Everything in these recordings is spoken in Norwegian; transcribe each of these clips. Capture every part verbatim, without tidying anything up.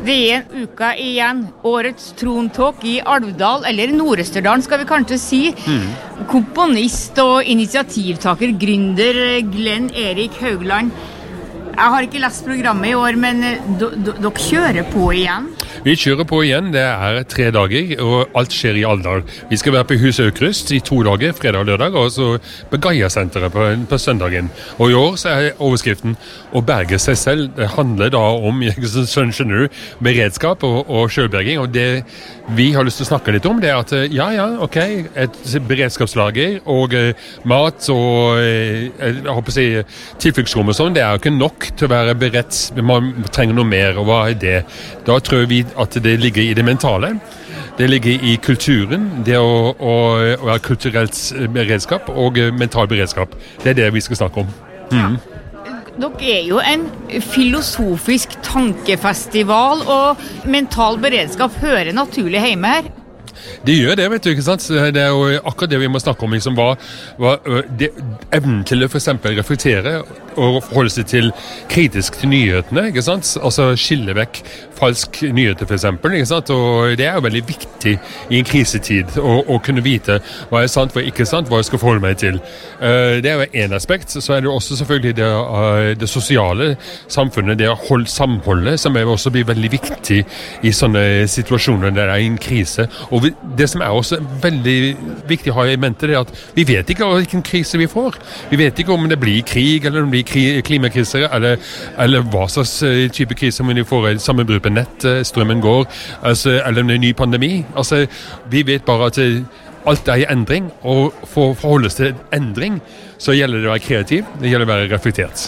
Det er en uke igjen. Årets trontog i Alvdal, eller Nord-Østerdalen skal vi kanskje si. Mm. Komponist og initiativtaker, gründer Glenn Erik Haugland. Jeg har ikke lest programmet i år, men dere kjører på igjen? Vi kjører på igjen, det er tre dager, og alt skjer i Alvdal. Vi skal være på Huset Aukrust i to dager, fredag og lørdag, og så på Gaia-senteret på, på søndagen. Og i år så er overskriften «Å berge seg selv». Det handler da om, sånn skjønner du, beredskap og, og selvberging, og det vi har lyst til å snakke litt om, det er at ja, ja, ok, et beredskapslager og uh, mat og uh, jeg håper å si tilfluktsrom og sånn, det er jo ikke nok til å være beredt, man trenger noe mer, og hva er det? Da tror vi at det ligger i det mentale, det ligger i kulturen, det å, å, å være kulturelt beredskap og mental beredskap. Det er det vi skal snakke om. Mm. Dere er jo en filosofisk tankefestival, og mental beredskap hører naturlig hjemme her. Det gjør det, vet du, ikke sant? Det er jo akkurat det vi må snakke om, liksom, hva, hva det, evnen til å for eksempel reflektere og forholde seg til kritisk til nyhetene, ikke sant? Altså skille vekk falsk nyheter, for eksempel, ikke sant? Og det er jo veldig viktig i en krisetid å, å kunne vite hva er sant, hva er ikke sant, hva jeg skal forholde meg til. Det er jo en aspekt, så er det jo også selvfølgelig det, det sosiale samfunnet, det å holde samholdet, som er også blir veldig viktig i sånne situasjoner der det er en krise. Og vi, det som er også veldig viktig å ha i mente, det er at vi vet ikke hvilken krise vi får. Vi vet ikke om det blir krig, eller om det blir kri- klimakriser, eller, eller hva slags type krise, om vi får et sammenbrudd på nett, strømmen går, altså, eller en ny pandemi. Altså, vi vet bare at alt er i endring, og for å forholde oss til endring, så gjelder det å være kreativ, det gjelder å være reflektert.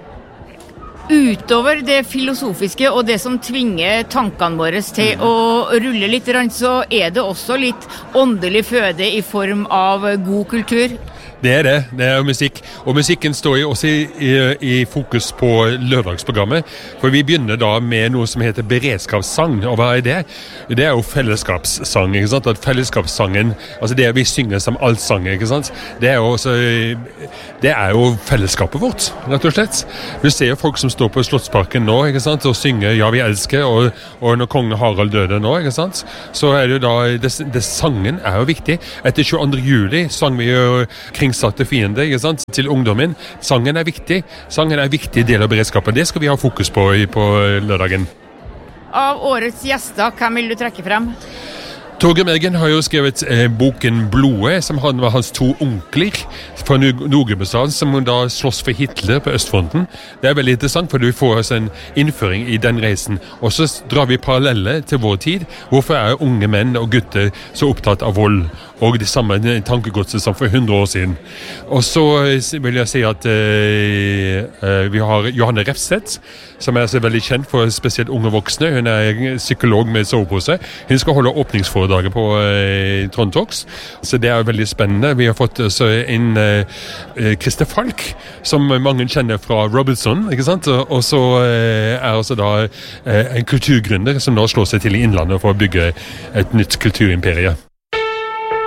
Utover det filosofiske og det som tvinger tankene våre til å rulle litt, så er det også litt åndelig føde i form av god kultur. Det er det, det er musikk. Og musikken står jo også i, i, i fokus på lørdagsprogrammet, for vi begynner da med noe som heter beredskapssang. Og hva er det? Det er jo fellesskapssang, ikke sant? At fellesskapssangen, altså det vi synger som allsang, ikke sant? Det er jo, også, det er jo fellesskapet vårt, rett og slett. Vi ser jo folk som står på Slottsparken nå, ikke sant? Og synger «Ja, vi elsker», og, og når kongen Harald døde nå, ikke sant? Så er det jo da, det, det sangen er jo viktig. Etter tjueandre juli sang vi jo kring satte fiender, ikke sant, til ungdommen. Sangen er viktig. Sangen er en viktig del av beredskapen. Det skal vi ha fokus på på lørdagen. Av årets gjester, hvem vil du trekke frem? Torgrim Eggen har jo skrevet eh, boken Blodet, som han var hans to onkler fra Nord-Gudbrandsdalen, som da slåss for Hitler på Østfronten. Det er veldig interessant, for du får altså en innføring i den reisen. Og så drar vi paralleller til vår tid. Hvorfor er unge menn og gutter så opptatt av vold? Og det samme tankegodset som for hundre år siden. Og så vil jeg si at eh, vi har Johanne Refseth, som er så veldig kjent for spesielt unge voksne. Hun er psykolog med sovepose. Hun skal holde åpningsforedraget på eh, Trondtogs. Så det er veldig spennende. Vi har fått så en eh, Christer Falk, som mange kjenner fra Robinson, ikke sant? Og så eh, er også da eh, en kulturgründer som nå slår seg til i Innlandet for å bygge et nytt kulturimperie.